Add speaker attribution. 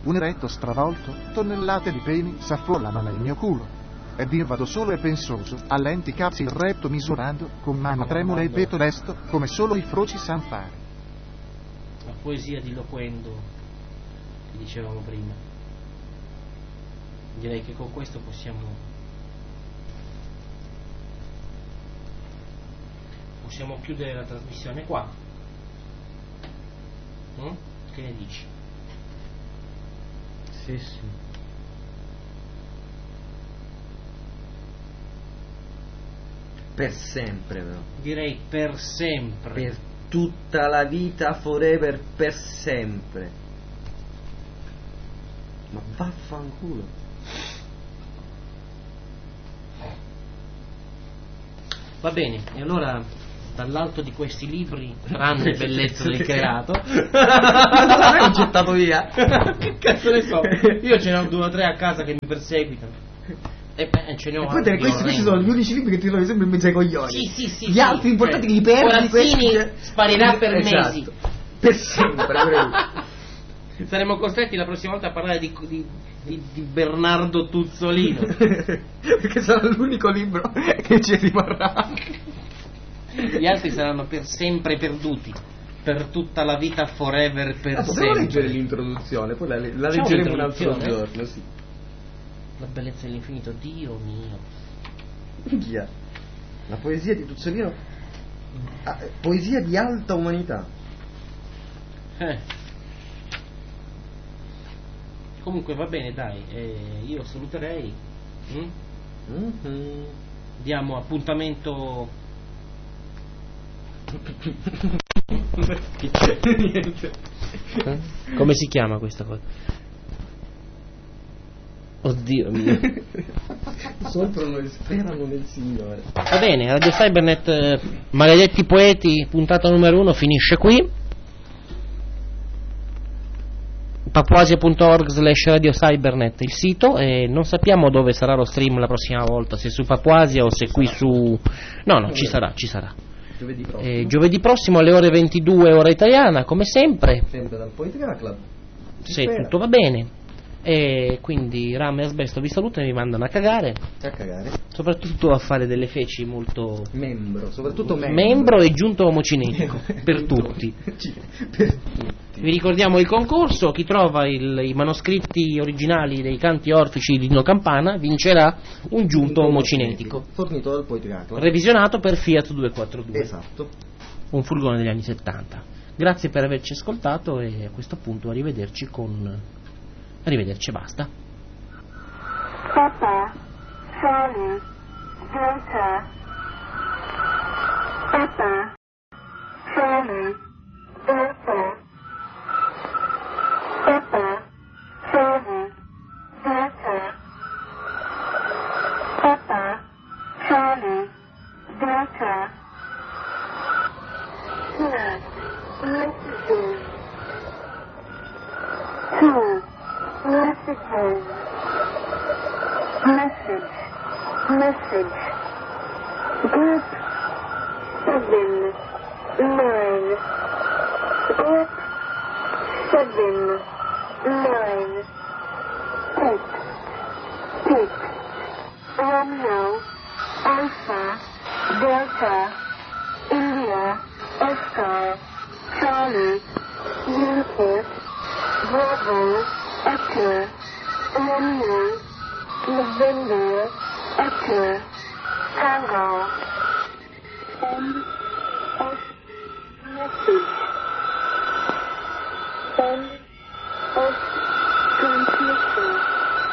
Speaker 1: un eretto stravolto, tonnellate di peni s'affollano nel mio culo. Ed io vado solo e pensoso, a lenti cazzi il retto misurando, con mano tremula e veto lesto, come solo i froci san fare.
Speaker 2: La poesia di Loquendo, che dicevamo prima. Direi che con questo possiamo chiudere la trasmissione qua. Che ne dici?
Speaker 3: Sì. Per sempre, però.
Speaker 2: Direi per sempre.
Speaker 3: Per tutta la vita, forever, per sempre. Ma vaffanculo.
Speaker 2: Va bene, e allora dall'alto di questi libri, grande bellezza del creato,
Speaker 3: l'hai gettato via.
Speaker 2: Che cazzo ne so? Io ce ne ho 2 o 3 a casa che mi perseguitano. E ce ne ho.
Speaker 3: E poi questi sono gli unici libri che ti trovi sempre in mezzo ai coglioni.
Speaker 2: Sì.
Speaker 3: Gli altri importanti li perdi.
Speaker 2: Corazzini sparirà per
Speaker 3: esatto.
Speaker 2: mesi.
Speaker 3: Per sempre.
Speaker 2: Saremo costretti la prossima volta a parlare di Bernardo Tuzzolino.
Speaker 3: Perché sarà l'unico libro che ci rimarrà.
Speaker 2: Gli altri saranno per sempre perduti. Per tutta la vita, forever, per sempre.
Speaker 3: Dobbiamo leggere l'introduzione, poi la leggeremo un altro giorno, sì.
Speaker 2: La bellezza dell'infinito, Dio mio.
Speaker 3: Minchia. La poesia di Tuzzolino, poesia di alta umanità.
Speaker 2: Comunque va bene, dai, io saluterei. Diamo appuntamento.
Speaker 3: Niente.
Speaker 2: Come si chiama questa cosa? Oddio mio.
Speaker 3: Soffrono e sperano nel Signore.
Speaker 2: Va bene, Radio Cybernet, maledetti poeti, puntata numero 1 finisce qui. papuasia.org/Radio Cybernet il sito, e non sappiamo dove sarà lo stream la prossima volta, se su Papuasia o se qui su... No, ci sarà. Giovedì prossimo alle ore 22 ora italiana, come sempre.
Speaker 3: Sempre dal Poetica Club.
Speaker 2: Se tutto va bene. E quindi Ram e Asbesto vi salutano e vi mandano a cagare. Soprattutto a fare delle feci molto...
Speaker 3: Soprattutto
Speaker 2: membro e giunto omocinetico. Per tutti. Vi ricordiamo il concorso: chi trova i manoscritti originali dei canti orfici di Nino Campana vincerà un giunto omocinetico
Speaker 3: fornito dal Poetica Club,
Speaker 2: revisionato per Fiat 242.
Speaker 3: Esatto. Un
Speaker 2: furgone degli anni 70. Grazie per averci ascoltato e a questo punto arrivederci e basta.
Speaker 4: Papa, Charlie, Delta. Papa, Charlie, Delta. Papa, Charlie, Delta. Papa, Charlie, Delta. Messages. 2 messages. Message. Group 7 9. Group 7 9. Text. Romeo, Alpha, Delta, India, Oscar, Charlie, Unicorn, Bravo, Echo, Romeo, November, Echo, Tango.